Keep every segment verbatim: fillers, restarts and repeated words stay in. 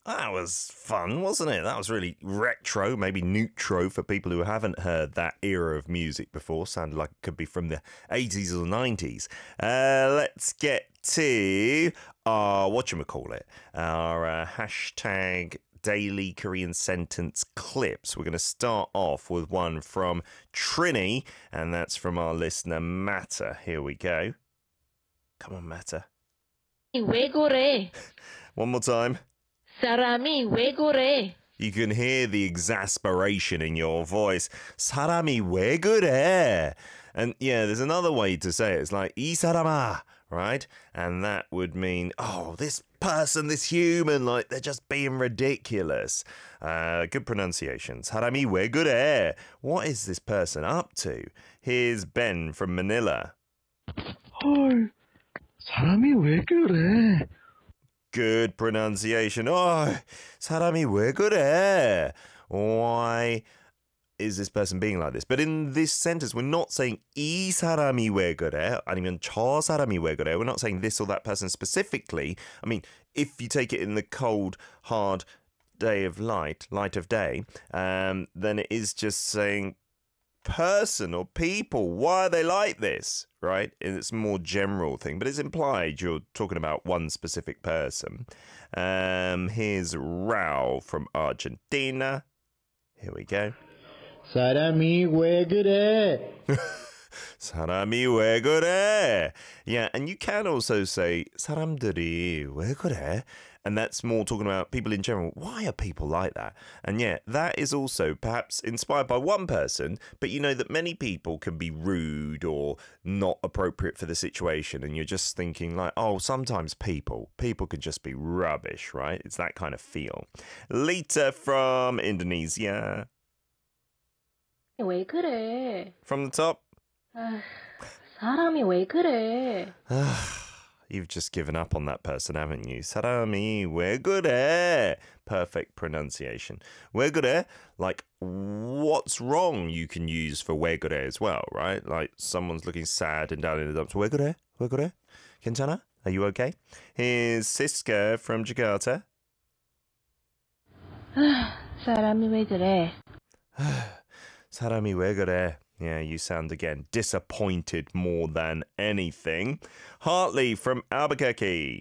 That was fun, wasn't it? That was really retro, maybe neutro for people who haven't heard that era of music before. Sounded like it could be from the eighties or nineties. Uh, let's get to our, whatchamacallit, our uh, hashtag daily Korean sentence clips. We're going to start off with one from Trini, and that's from our listener, Matta. Here we go. Come on, Matta. 왜 그래? One more time. 사람이 왜 그래? You can hear the exasperation in your voice. 사람이 왜 그래? And yeah, there's another way to say it. It's like 이 사람아, right? And that would mean, oh, this person, this human, like they're just being ridiculous. Uh, good pronunciation. 사람이 왜 그래? What is this person up to? Here's Ben from Manila. 헐, 사람이 왜 그래? Good pronunciation. Oh, 사람이 왜 그래? Why is this person being like this? But in this sentence, we're not saying 이 사람이 왜 그래? 아니면 저 사람이 왜 그래? We're not saying this or that person specifically. I mean, if you take it in the cold, hard day of light, light of day, um, then it is just saying person or people. Why are they like this? Right? It's a more general thing, but it's implied you're talking about one specific person. Um, here's Rao from Argentina. Here we go. 사람이 왜 그래? 사람이 왜 그래? Yeah, and you can also say 사람들이 왜 그래? And that's more talking about people in general. Why are people like that? And yeah, that is also perhaps inspired by one person, but you know that many people can be rude or not appropriate for the situation. And you're just thinking like, oh, sometimes people, people can just be rubbish, right? It's that kind of feel. Lita from Indonesia. 왜 그래? From the top. 아, 사람이 왜 그래? You've just given up on that person, haven't you? 사람이 왜 그래? Perfect pronunciation. 왜 그래? Like, what's wrong you can use for 왜 그래 as well, right? Like, someone's looking sad and down in the dumps. 왜 그래? 왜 그래? 괜찮아? Are you okay? Here's Siska from Jakarta. 사람이 왜 그래? 사람이 왜 그래? Yeah, you sound again disappointed more than anything. Hartley from Albuquerque.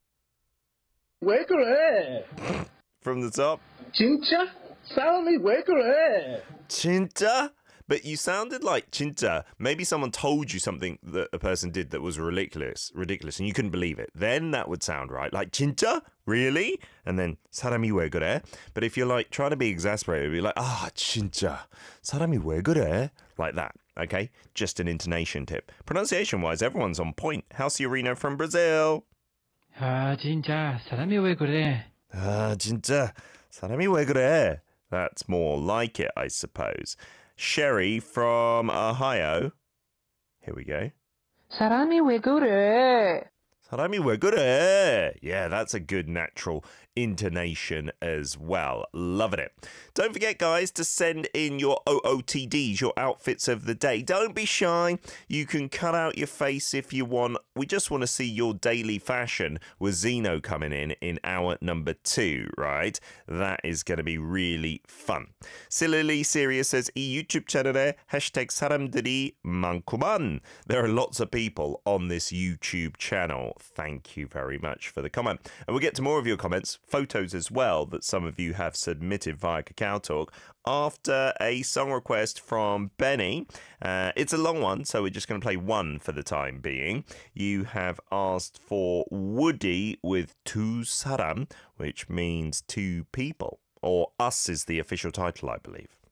왜 그래? From the top. 진짜? 사람이 왜 그래? 진짜? But you sounded like 진짜. Maybe someone told you something that a person did that was ridiculous, ridiculous, and you couldn't believe it. Then that would sound right. Like 진짜? Really? And then 사람이 왜 그래? But if you're like trying to be exasperated, you'd be like, ah, 진짜. 사람이 왜 그래? Like that. Okay? Just an intonation tip. Pronunciation-wise, everyone's on point. Halciorino from Brazil. 아, 진짜 사람이 왜 그래? Ah, 진짜. 사람이 왜 그래? That's more like it, I suppose. Sherry from Ohio. Here we go. 사람이 왜 그래? 사람이 왜 그래? Yeah, that's a good natural intonation as well. Loving it. Don't forget, guys, to send in your O O T Ds, your outfits of the day. Don't be shy. You can cut out your face if you want. We just want to see your daily fashion with Zeno coming in in hour number two, right? That is going to be really fun. Sillily Serious says, 이 YouTube 채널에 hashtag 사람들이 많구만. There are lots of people on this YouTube channel. Thank you very much for the comment. And we'll get to more of your comments, photos as well, that some of you have submitted via Kakao Talk after a song request from Benny. Uh, it's a long one, so we're just going to play one for the time being. You have asked for Woody with 두 사람, which means two people, or us is the official title, I believe.